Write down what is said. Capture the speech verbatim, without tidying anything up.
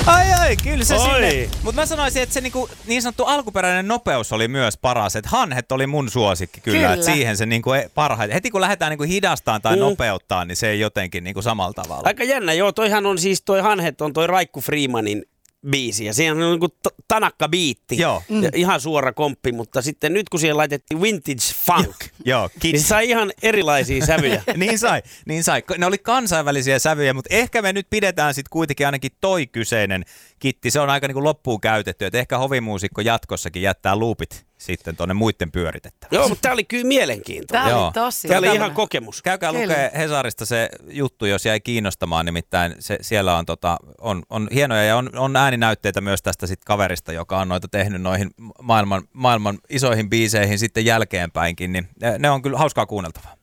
Ai ai, kyllä se Oi. sinne. Mutta mä sanoisin, että se niinku, niin sanottu alkuperäinen nopeus oli myös paras. Että Hanhet oli mun suosikki kyllä, Kyllä. että siihen se niinku parhaiten. Heti kun lähdetään niinku hidastamaan tai Mm. nopeuttaa, niin se ei jotenkin niinku samalla tavalla. Aika jännä, joo. Toihan on siis, toi Hanhet on toi Raikku Freemanin biisi ja siihen on niinku t- tanakka biitti. Joo. Ja ihan suora komppi, mutta sitten nyt kun siihen laitettiin vintage funk, Joo, niin se sai ihan erilaisia sävyjä. niin sai, niin sai. Ne oli kansainvälisiä sävyjä, mutta ehkä me nyt pidetään sitten kuitenkin ainakin toi kyseinen kitti. Se on aika niin kuin loppuun käytetty, että ehkä hovimuusikko jatkossakin jättää loopit sitten tuonne muiden pyöritettäväksi. Joo, mutta tää oli kyllä mielenkiintoinen. Tämä Joo. oli tosi. Tää oli hyvä. ihan kokemus. Käykää Kyllä. lukee Hesarista se juttu, jos jäi kiinnostamaan, nimittäin se, siellä on, tota, on, on hienoja ja on, on ääninäytteitä myös tästä sit kaverista, joka on noita tehnyt noihin maailman, maailman isoihin biiseihin sitten jälkeenpäinkin, niin ne on kyllä hauskaa kuunneltavaa.